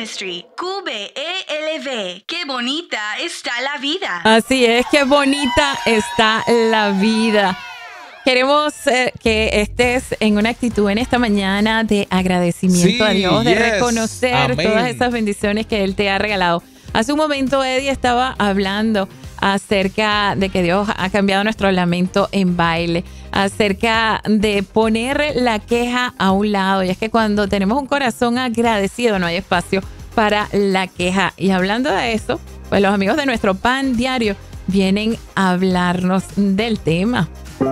Ministry, QBELV. ¡Qué bonita está la vida! Así es, qué bonita está la vida. Queremos que estés en una actitud en esta mañana de agradecimiento a Dios, de reconocer todas esas bendiciones que Él te ha regalado. Hace un momento Eddie estaba hablando acerca de que Dios ha cambiado nuestro lamento en baile, acerca de poner la queja a un lado. Y es que cuando tenemos un corazón agradecido no hay espacio para la queja. Y hablando de eso, pues los amigos de nuestro Pan Diario vienen a hablarnos del tema.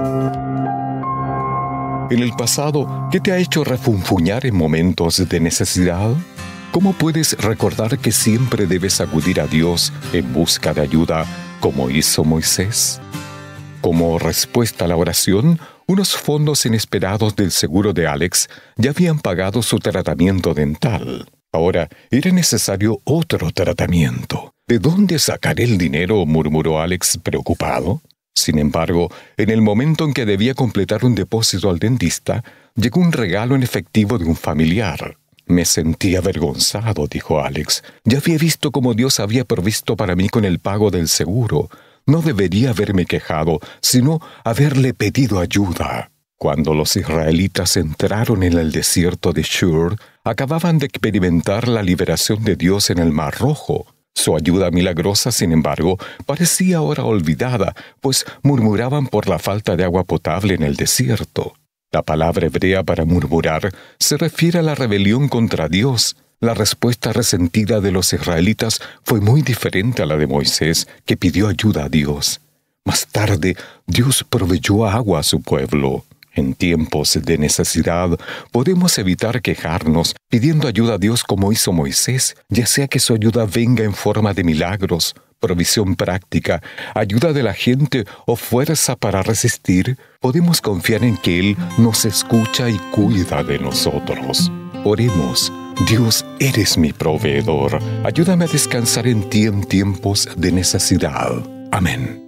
En el pasado, ¿qué te ha hecho refunfuñar en momentos de necesidad? ¿Cómo puedes recordar que siempre debes acudir a Dios en busca de ayuda, como hizo Moisés? Como respuesta a la oración, unos fondos inesperados del seguro de Alex ya habían pagado su tratamiento dental. Ahora era necesario otro tratamiento. ¿De dónde sacaré el dinero?, murmuró Alex preocupado. Sin embargo, en el momento en que debía completar un depósito al dentista, llegó un regalo en efectivo de un familiar. Me sentí avergonzado, dijo Alex. Ya había visto cómo Dios había provisto para mí con el pago del seguro. No debería haberme quejado, sino haberle pedido ayuda. Cuando los israelitas entraron en el desierto de Shur, acababan de experimentar la liberación de Dios en el Mar Rojo. Su ayuda milagrosa, sin embargo, parecía ahora olvidada, pues murmuraban por la falta de agua potable en el desierto. La palabra hebrea para murmurar se refiere a la rebelión contra Dios. La respuesta resentida de los israelitas fue muy diferente a la de Moisés, que pidió ayuda a Dios. Más tarde, Dios proveyó agua a su pueblo. En tiempos de necesidad, podemos evitar quejarnos pidiendo ayuda a Dios como hizo Moisés, ya sea que su ayuda venga en forma de milagros, provisión práctica, ayuda de la gente o fuerza para resistir. Podemos confiar en que Él nos escucha y cuida de nosotros. Oremos. Dios, eres mi proveedor. Ayúdame a descansar en ti en tiempos de necesidad. Amén.